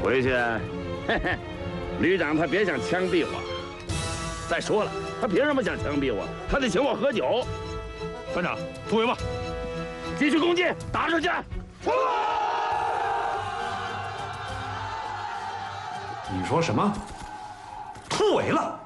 回去，嘿嘿，旅长他别想枪毙我。再说了，他凭什么想枪毙我？他得请我喝酒。 团长，突围吧！ 继续攻击，打出去！出！ 你说什么？突围了？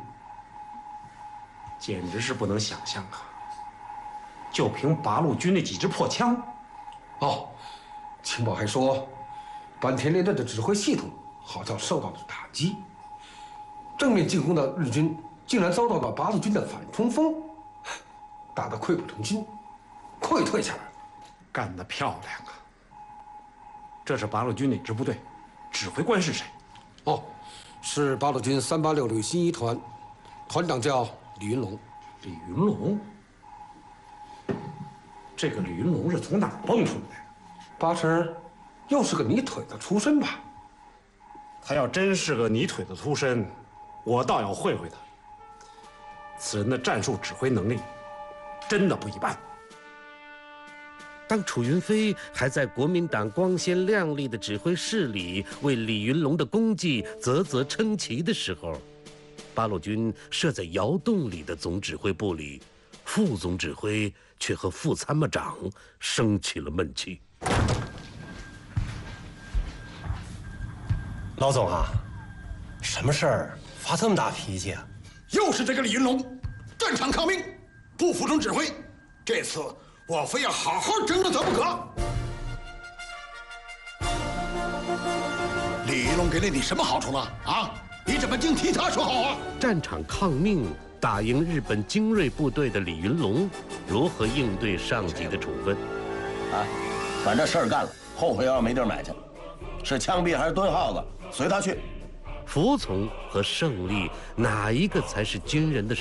简直是不能想象啊！就凭八路军那几支破枪， 哦，情报还说，坂田联队的指挥系统好像受到了打击，正面进攻的日军竟然遭到了八路军的反冲锋，打得溃不成军，溃退下来了。 干得漂亮啊！这是八路军哪支部队？指挥官是谁？ 哦，是八路军386旅新一团，团长叫李云龙。 李云龙？这个李云龙是从哪儿蹦出来的？ 八成又是个泥腿子出身吧？ 他要真是个泥腿子出身，我倒要会会他。此人的战术指挥能力真的不一般。 当楚云飞还在国民党光鲜亮丽的指挥室里为李云龙的功绩啧啧称奇的时候，八路军设在窑洞里的总指挥部里，副总指挥却和副参谋长生起了闷气。 老总啊，什么事儿发这么大脾气啊？ 又是这个李云龙，战场抗命，不服从指挥。这次我非要好好整整他不可。李云龙给了你什么好处了啊？你怎么净替他说好啊？ 战场抗命打赢日本精锐部队的李云龙，如何应对上级的处分？ 啊，反正事儿干了，后悔药没地儿买去，是枪毙还是蹲耗子，随他去。 服从和胜利，哪一个才是军人的